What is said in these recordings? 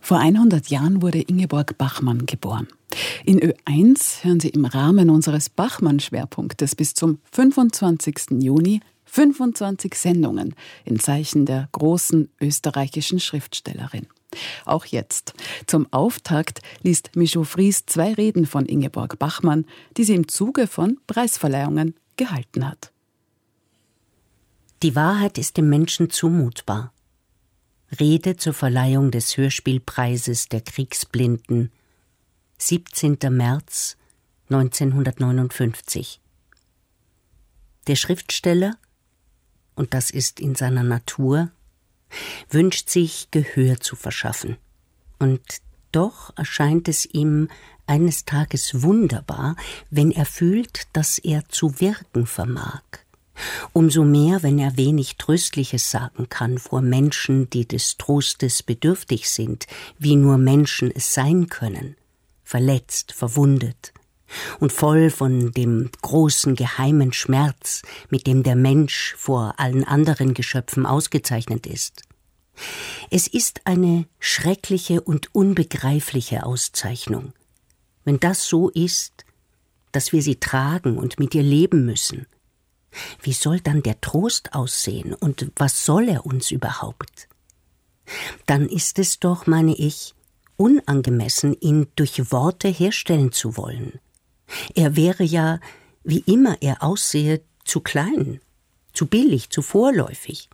Vor 100 Jahren wurde Ingeborg Bachmann geboren. In Ö1 hören Sie im Rahmen unseres Bachmann-Schwerpunktes bis zum 25. Juni 25 Sendungen in Zeichen der großen österreichischen Schriftstellerin. Auch jetzt. Zum Auftakt liest Michaud Fries 2 Reden von Ingeborg Bachmann, die sie im Zuge von Preisverleihungen gehalten hat. Die Wahrheit ist dem Menschen zumutbar. Rede zur Verleihung des Hörspielpreises der Kriegsblinden, 17. März 1959. Der Schriftsteller, und das ist in seiner Natur, wünscht sich Gehör zu verschaffen. Und doch erscheint es ihm eines Tages wunderbar, wenn er fühlt, dass er zu wirken vermag. Umso mehr, wenn er wenig Tröstliches sagen kann vor Menschen, die des Trostes bedürftig sind, wie nur Menschen es sein können, verletzt, verwundet und voll von dem großen geheimen Schmerz, mit dem der Mensch vor allen anderen Geschöpfen ausgezeichnet ist. Es ist eine schreckliche und unbegreifliche Auszeichnung, wenn das so ist, dass wir sie tragen und mit ihr leben müssen. Wie soll dann der Trost aussehen und was soll er uns überhaupt? Dann ist es doch, meine ich, unangemessen, ihn durch Worte herstellen zu wollen. Er wäre ja, wie immer er aussehe, zu klein, zu billig, zu vorläufig.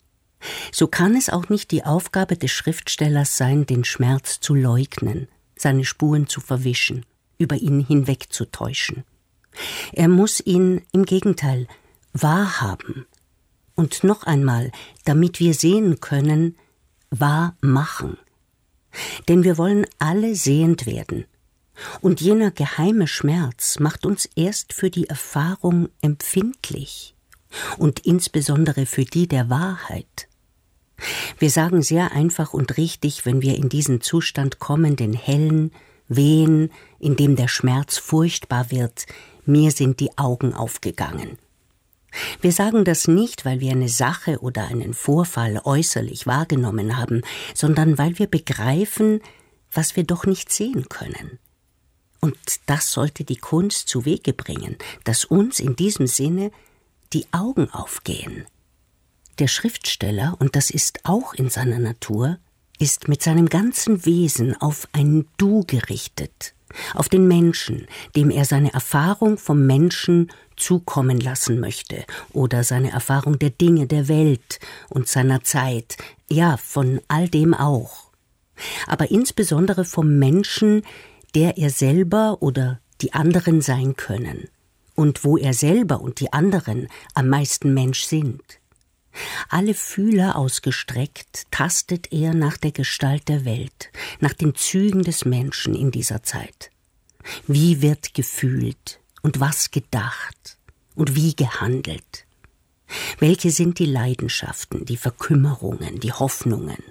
So kann es auch nicht die Aufgabe des Schriftstellers sein, den Schmerz zu leugnen, seine Spuren zu verwischen, über ihn hinwegzutäuschen. Er muss ihn im Gegenteil wahrhaben und noch einmal, damit wir sehen können, wahr machen. Denn wir wollen alle sehend werden. Und jener geheime Schmerz macht uns erst für die Erfahrung empfindlich und insbesondere für die der Wahrheit. Wir sagen sehr einfach und richtig, wenn wir in diesen Zustand kommen, den hellen, wehen, in dem der Schmerz furchtbar wird, mir sind die Augen aufgegangen. Wir sagen das nicht, weil wir eine Sache oder einen Vorfall äußerlich wahrgenommen haben, sondern weil wir begreifen, was wir doch nicht sehen können. Und das sollte die Kunst zu Wege bringen, dass uns in diesem Sinne die Augen aufgehen. Der Schriftsteller, und das ist auch in seiner Natur, ist mit seinem ganzen Wesen auf ein Du gerichtet, auf den Menschen, dem er seine Erfahrung vom Menschen zukommen lassen möchte oder seine Erfahrung der Dinge, der Welt und seiner Zeit, ja, von all dem auch. Aber insbesondere vom Menschen, der er selber oder die anderen sein können und wo er selber und die anderen am meisten Mensch sind. Alle Fühler ausgestreckt tastet er nach der Gestalt der Welt, nach den Zügen des Menschen in dieser Zeit. Wie wird gefühlt und was gedacht und wie gehandelt? Welche sind die Leidenschaften, die Verkümmerungen, die Hoffnungen?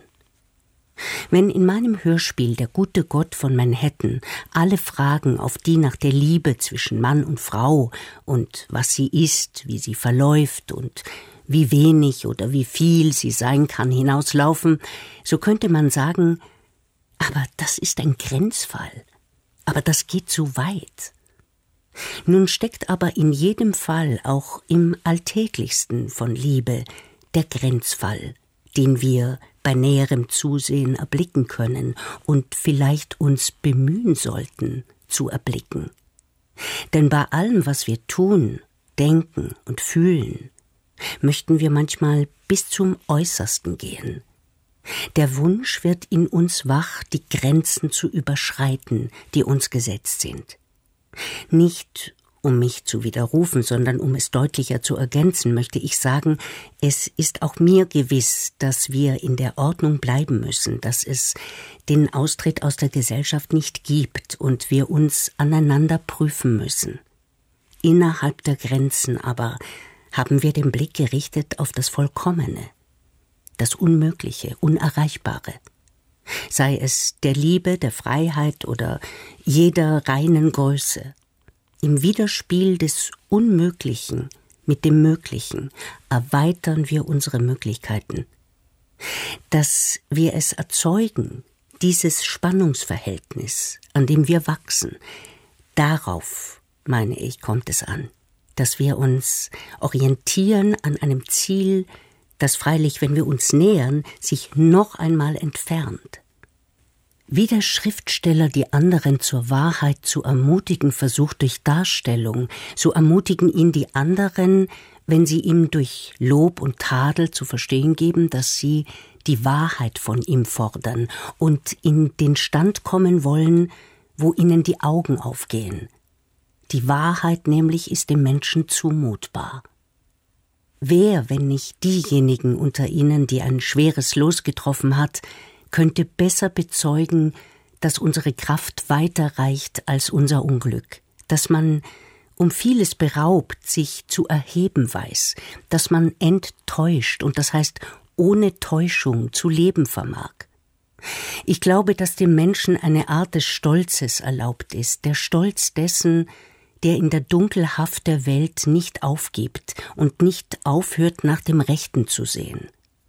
Wenn in meinem Hörspiel Der gute Gott von Manhattan alle Fragen auf die nach der Liebe zwischen Mann und Frau und was sie ist, wie sie verläuft und wie wenig oder wie viel sie sein kann, hinauslaufen, so könnte man sagen, aber das ist ein Grenzfall, aber das geht zu weit. Nun steckt aber in jedem Fall, auch im Alltäglichsten von Liebe, der Grenzfall, den wir bei näherem Zusehen erblicken können und vielleicht uns bemühen sollten, zu erblicken. Denn bei allem, was wir tun, denken und fühlen, möchten wir manchmal bis zum Äußersten gehen. Der Wunsch wird in uns wach, die Grenzen zu überschreiten, die uns gesetzt sind. Nicht um mich zu widerrufen, sondern um es deutlicher zu ergänzen, möchte ich sagen, es ist auch mir gewiss, dass wir in der Ordnung bleiben müssen, dass es den Austritt aus der Gesellschaft nicht gibt und wir uns aneinander prüfen müssen. Innerhalb der Grenzen aber haben wir den Blick gerichtet auf das Vollkommene, das Unmögliche, Unerreichbare. Sei es der Liebe, der Freiheit oder jeder reinen Größe. Im Widerspiel des Unmöglichen mit dem Möglichen erweitern wir unsere Möglichkeiten. Dass wir es erzeugen, dieses Spannungsverhältnis, an dem wir wachsen, darauf, meine ich, kommt es an, dass wir uns orientieren an einem Ziel, das freilich, wenn wir uns nähern, sich noch einmal entfernt. Wie der Schriftsteller die anderen zur Wahrheit zu ermutigen versucht durch Darstellung, so ermutigen ihn die anderen, wenn sie ihm durch Lob und Tadel zu verstehen geben, dass sie die Wahrheit von ihm fordern und in den Stand kommen wollen, wo ihnen die Augen aufgehen. Die Wahrheit nämlich ist dem Menschen zumutbar. Wer, wenn nicht diejenigen unter ihnen, die ein schweres Los getroffen hat, könnte besser bezeugen, dass unsere Kraft weiter reicht als unser Unglück, dass man um vieles beraubt sich zu erheben weiß, dass man enttäuscht und das heißt ohne Täuschung zu leben vermag. Ich glaube, dass dem Menschen eine Art des Stolzes erlaubt ist, der Stolz dessen, der in der Dunkelhaft der Welt nicht aufgibt und nicht aufhört, nach dem Rechten zu sehen.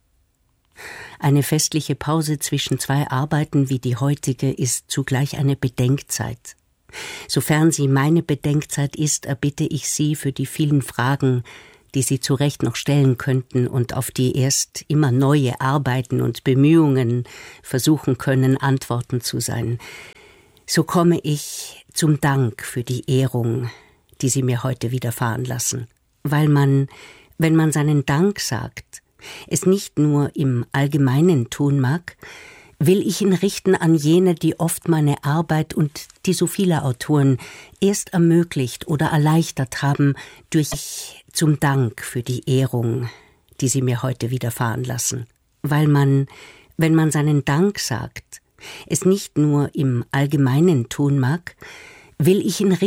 Eine festliche Pause zwischen zwei Arbeiten wie die heutige ist zugleich eine Bedenkzeit. Sofern sie meine Bedenkzeit ist, erbitte ich Sie für die vielen Fragen, die Sie zu Recht noch stellen könnten und auf die erst immer neue Arbeiten und Bemühungen versuchen können, Antworten zu sein. So komme ich zum Dank für die Ehrung, die Sie mir heute widerfahren lassen, weil man, wenn man seinen Dank sagt, es nicht nur im Allgemeinen tun mag, will ich ihn richten an jene, die oft meine Arbeit und die so viele Autoren erst ermöglicht oder erleichtert haben durch zum Dank für die Ehrung, die Sie mir heute widerfahren lassen. Weil man, wenn man seinen Dank sagt, es nicht nur im Allgemeinen tun mag, will ich ihn richten